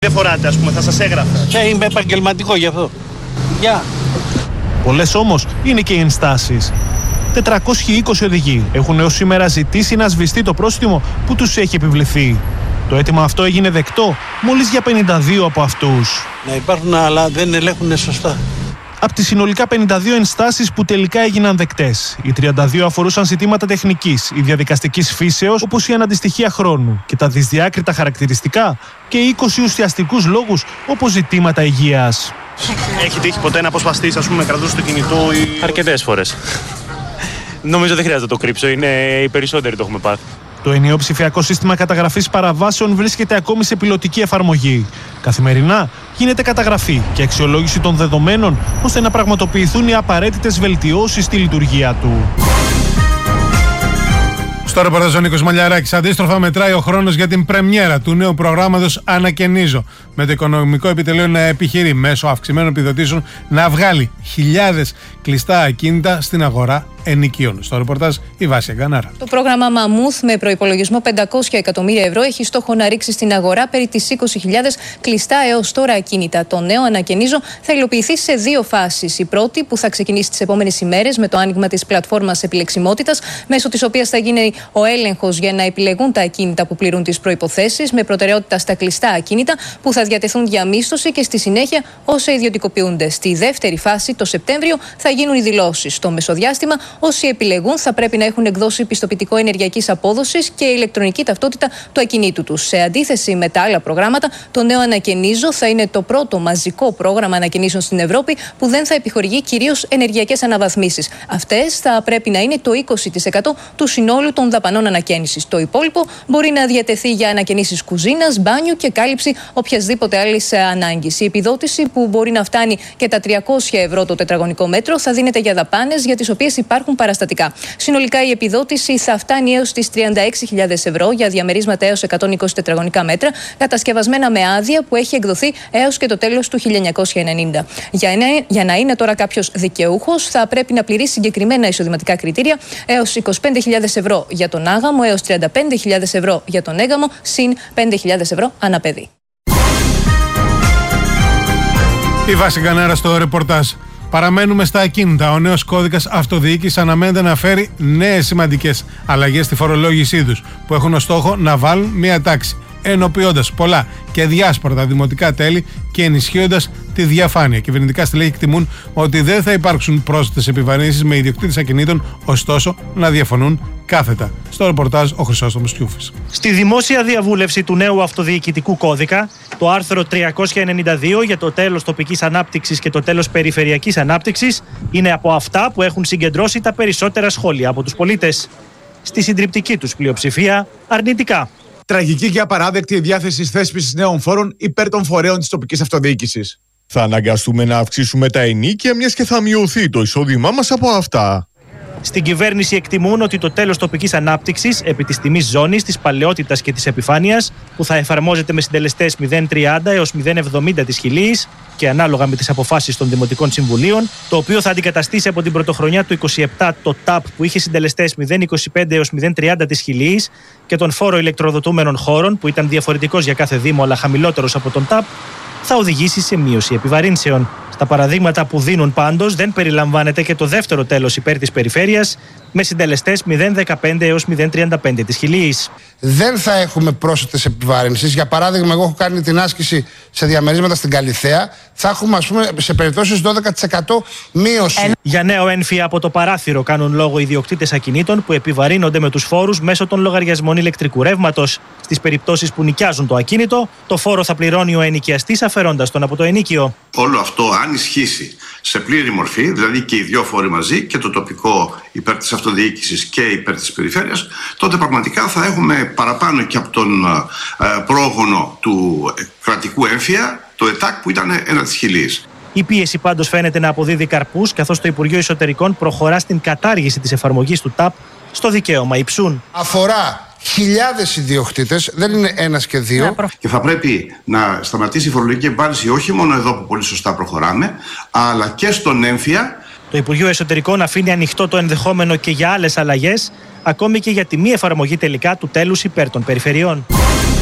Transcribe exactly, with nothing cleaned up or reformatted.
Δεν φοράτε, ας πούμε, θα σας έγραφε. Και είμαι επαγγελματικό γι' αυτό. Γεια. Πολλές όμως είναι και οι ενστάσεις. τετρακόσιοι είκοσι οδηγοί έχουν έως σήμερα ζητήσει να σβηστεί το πρόστιμο που τους έχει επιβληθεί. Το αίτημα αυτό έγινε δεκτό μόλις για πενήντα δύο από αυτούς. Να υπάρχουν, αλλά δεν ελέγχουν σωστά. Από τις συνολικά πενήντα δύο ενστάσεις που τελικά έγιναν δεκτές, οι τριάντα δύο αφορούσαν ζητήματα τεχνικής ή διαδικαστικής φύσεως, όπως η αναντιστοιχεία χρόνου και τα δυσδιάκριτα χαρακτηριστικά, και είκοσι ουσιαστικούς λόγους, όπως ζητήματα υγείας. Έχει τύχει ποτέ να αποσπαστείς, ας πούμε, κρατούς του κινητού ή... Αρκετές φορές. Νομίζω δεν χρειάζεται να το κρύψω, είναι οι περισσότεροι το έχουμε πάθει. Το ενιαίο ψηφιακό σύστημα καταγραφής παραβάσεων βρίσκεται ακόμη σε πιλωτική εφαρμογή. Καθημερινά γίνεται καταγραφή και αξιολόγηση των δεδομένων, ώστε να πραγματοποιηθούν οι απαραίτητες βελτιώσεις στη λειτουργία του. Στο ρεπορτάζ ο Νίκος Μαλιαράκης. Αντίστροφα μετράει ο χρόνος για την πρεμιέρα του νέου προγράμματος Ανακαινίζω, με το Οικονομικό Επιτελείο να επιχειρεί μέσω αυξημένων επιδοτήσεων να βγάλει χιλιάδες κλειστά ακίνητα στην αγορά ενοικίων. Στο ρεπορτάζ η Βάσια Γκανάρα. Το πρόγραμμα Μαμούθ με προϋπολογισμό πεντακόσια εκατομμύρια ευρώ έχει στόχο να ρίξει στην αγορά περί τις είκοσι χιλιάδες κλειστά έως τώρα ακίνητα. Το νέο Ανακαινίζω θα υλοποιηθεί σε δύο φάσεις. Η πρώτη, που θα ξεκινήσει τις επόμενες ημέρες με το άνοιγμα της πλατφόρμας επιλεξιμότητας, μέσω της οποίας θα γίνει ο έλεγχος για να επιλεγούν τα ακίνητα που πληρούν τις προϋποθέσεις, με προτεραιότητα στα κλειστά ακίνητα που θα διατεθούν για μίσθωση και στη συνέχεια όσα ιδιωτικοποιούνται. Στη δεύτερη φάση, το Σεπτέμβριο, θα γίνουν οι δηλώσεις. Στο μεσοδιάστημα, όσοι επιλεγούν θα πρέπει να έχουν εκδώσει πιστοποιητικό ενεργειακής απόδοσης και ηλεκτρονική ταυτότητα του ακινήτου τους. Σε αντίθεση με τα άλλα προγράμματα, το νέο Ανακαινίζω θα είναι το πρώτο μαζικό πρόγραμμα ανακαινήσεων στην Ευρώπη που δεν θα επιχορηγεί κυρίως ενεργειακές αναβαθμίσεις. Αυτές θα πρέπει να είναι το είκοσι τοις εκατό του συνόλου των δαπανών ανακαίνησης. Το υπόλοιπο μπορεί να διατεθεί για ανακαινήσεις κουζίνας, μπάνιου και κάλυψη οποιασδήποτε άλλης ανάγκης. Η επιδότηση, που μπορεί να φτάνει και τα τριακόσια ευρώ το τετραγωνικό μέτρο, θα δίνεται για δαπάνες για τις οποίες υπάρχουν παραστατικά. Συνολικά η επιδότηση θα φτάνει έως τις τριάντα έξι χιλιάδες ευρώ για διαμερίσματα έως εκατόν είκοσι τετραγωνικά μέτρα, κατασκευασμένα με άδεια που έχει εκδοθεί έως και το τέλος του χίλια εννιακόσια ενενήντα. Για να, για να είναι τώρα κάποιος δικαιούχος, θα πρέπει να πληρεί συγκεκριμένα εισοδηματικά κριτήρια, έως είκοσι πέντε χιλιάδες ευρώ για τον άγαμο, έως τριάντα πέντε χιλιάδες ευρώ για τον έγαμο, συν πέντε χιλιάδες ευρώ ανά παιδί. Η Βάση Γκανάρα στο ρεπορτάζ. Παραμένουμε στα ακίνητα. Ο νέος κώδικας αυτοδιοίκησης αναμένεται να φέρει νέες σημαντικές αλλαγές στη φορολόγησή τους, που έχουν ως στόχο να βάλουν μία τάξη, ενοποιώντας πολλά και διάσπαρτα δημοτικά τέλη και ενισχύοντας τη διαφάνεια. Κυβερνητικά στελέχη εκτιμούν ότι δεν θα υπάρξουν πρόσθετες επιβαρύνσεις με ιδιοκτήτες ακινήτων, ωστόσο να διαφωνούν κάθετα. Στο ρεπορτάζ ο Χρυσόστομος Τσιούφης. Στη δημόσια διαβούλευση του νέου αυτοδιοικητικού κώδικα, το άρθρο τριακόσια ενενήντα δύο για το τέλος τοπικής ανάπτυξης και το τέλος περιφερειακής ανάπτυξης είναι από αυτά που έχουν συγκεντρώσει τα περισσότερα σχόλια από τους πολίτες. Στη συντριπτική τους πλειοψηφία αρνητικά. Τραγική και απαράδεκτη η διάθεση θέσπισης νέων φόρων υπέρ των φορέων της τοπικής αυτοδιοίκησης. Θα αναγκαστούμε να αυξήσουμε τα ενοίκια, μιας και θα μειωθεί το εισόδημά μας από αυτά. Στην κυβέρνηση εκτιμούν ότι το τέλος τοπικής ανάπτυξης επί της τιμής ζώνης, της παλαιότητας και της επιφάνειας, που θα εφαρμόζεται με συντελεστές μηδέν κόμμα τριάντα έως μηδέν κόμμα εβδομήντα της χιλίης και ανάλογα με τις αποφάσεις των Δημοτικών Συμβουλίων, το οποίο θα αντικαταστήσει από την πρωτοχρονιά του είκοσι επτά το ΤΑΠ που είχε συντελεστές μηδέν κόμμα είκοσι πέντε έως μηδέν κόμμα τριάντα της χιλίης και τον φόρο ηλεκτροδοτούμενων χώρων, που ήταν διαφορετικός για κάθε Δήμο αλλά χαμηλότερος από τον ΤΑΠ, θα οδηγήσει σε μείωση επιβαρύνσεων. Στα παραδείγματα που δίνουν πάντως δεν περιλαμβάνεται και το δεύτερο τέλος υπέρ της περιφέρειας με συντελεστές μηδέν κόμμα δεκαπέντε έως μηδέν κόμμα τριάντα πέντε της χιλίης. Δεν θα έχουμε πρόσθετες επιβάρυνσεις. Για παράδειγμα, εγώ έχω κάνει την άσκηση σε διαμερίσματα στην Καλιθέα. Θα έχουμε, ας πούμε, σε περιπτώσεις δώδεκα τοις εκατό μείωση. Για νέο έμφυα από το παράθυρο κάνουν λόγο οι ιδιοκτήτες ακινήτων που επιβαρύνονται με τους φόρους μέσω των λογαριασμών ηλεκτρικού ρεύματος. Στις περιπτώσεις που νοικιάζουν το ακίνητο, το φόρο θα πληρώνει ο ενοικιαστής αφαιρώντας τον από το ενοίκιο. Όλο αυτό, αν ισχύσει σε πλήρη μορφή, δηλαδή και οι δύο φόροι μαζί, και το τοπικό υπέρ της αυτοδιοίκησης και υπέρ της περιφέρειας, τότε πραγματικά θα έχουμε παραπάνω και από τον ε, πρόγονο του κρατικού έμφυα, το ΕΤΑΚ, που ήταν ένα της χιλίης. Η πίεση πάντως φαίνεται να αποδίδει καρπούς, καθώς το Υπουργείο Εσωτερικών προχωρά στην κατάργηση της εφαρμογής του ΤΑΠ στο δικαίωμα υψούν. Αφορά χιλιάδες ιδιοκτήτες, δεν είναι ένας και δύο. Και θα πρέπει να σταματήσει η φορολογική επιβάρυνση όχι μόνο εδώ που πολύ σωστά προχωράμε, αλλά και στον έμφυα. Το Υπουργείο Εσωτερικών αφήνει ανοιχτό το ενδεχόμενο και για άλλες αλλαγές, ακόμη και για τη μη εφαρμογή τελικά του τέλους υπέρ των περιφερειών.